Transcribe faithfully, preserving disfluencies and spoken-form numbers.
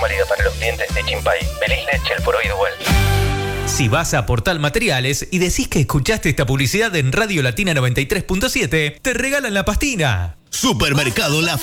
Promoción válida para los clientes de Chimpay, Belisle, Chelporó y Duel. Si vas a Portal Materiales y decís que escuchaste esta publicidad en Radio Latina noventa y tres punto siete, te regalan la pastina. Supermercado La